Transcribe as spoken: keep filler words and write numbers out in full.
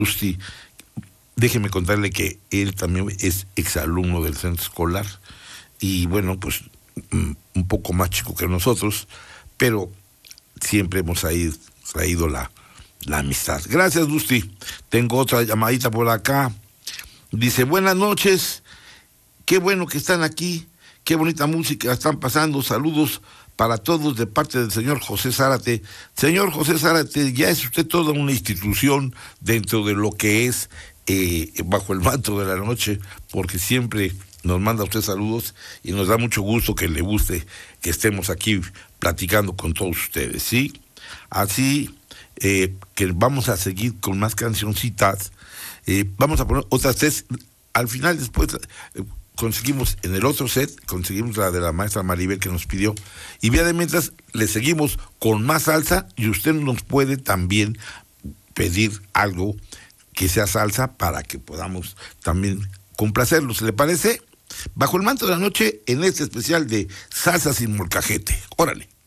Gusti, déjeme contarle que él también es exalumno del centro escolar y bueno, pues un poco más chico que nosotros, pero siempre hemos ahí traído la, la amistad. Gracias, Gusti. Tengo otra llamadita por acá. Dice, buenas noches, qué bueno que están aquí, qué bonita música están pasando, saludos para todos de parte del señor José Zárate. Señor José Zárate, ya es usted toda una institución dentro de lo que es eh, Bajo el Manto de la Noche, porque siempre nos manda usted saludos y nos da mucho gusto que le guste que estemos aquí platicando con todos ustedes, ¿sí? Así eh, que vamos a seguir con más cancioncitas, eh, vamos a poner otras tres, al final después... Eh, conseguimos en el otro set, conseguimos la de la maestra Maribel que nos pidió, y vía de mientras le seguimos con más salsa y usted nos puede también pedir algo que sea salsa para que podamos también complacerlo, ¿se le parece? Bajo el Manto de la Noche en este especial de Salsa sin Molcajete. Órale.